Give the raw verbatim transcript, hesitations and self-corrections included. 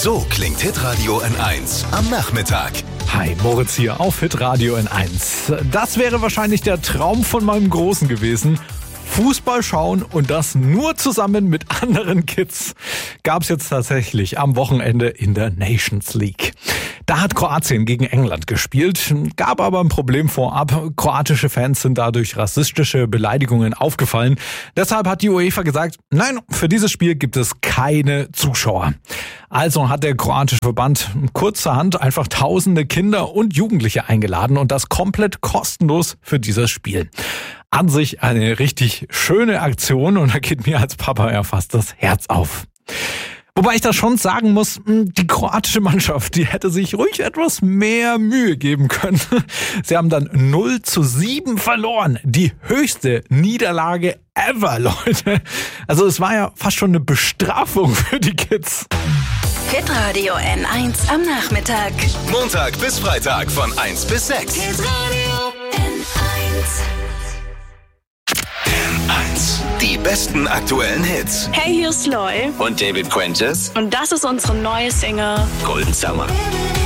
So klingt Hitradio N eins am Nachmittag. Hi, Moritz hier auf Hitradio N eins. Das wäre wahrscheinlich der Traum von meinem Großen gewesen. Fußball schauen und das nur zusammen mit anderen Kids. Gab's jetzt tatsächlich am Wochenende in der Nations League. Da hat Kroatien gegen England gespielt, gab aber ein Problem vorab. Kroatische Fans sind dadurch rassistische Beleidigungen aufgefallen. Deshalb hat die UEFA gesagt, nein, für dieses Spiel gibt es keine Zuschauer. Also hat der kroatische Verband kurzerhand einfach tausende Kinder und Jugendliche eingeladen und das komplett kostenlos für dieses Spiel. An sich eine richtig schöne Aktion und da geht mir als Papa ja fast das Herz auf. Wobei ich da schon sagen muss, die kroatische Mannschaft, die hätte sich ruhig etwas mehr Mühe geben können. Sie haben dann null zu sieben verloren. Die höchste Niederlage ever, Leute. Also es war ja fast schon eine Bestrafung für die Kids. Hitradio N eins am Nachmittag. Montag bis Freitag von eins bis sechs. Hitradio N eins. N eins. Die besten aktuellen Hits. Hey, hier ist Loy. Und David Quentis. Und das ist unsere neue Single Golden Summer.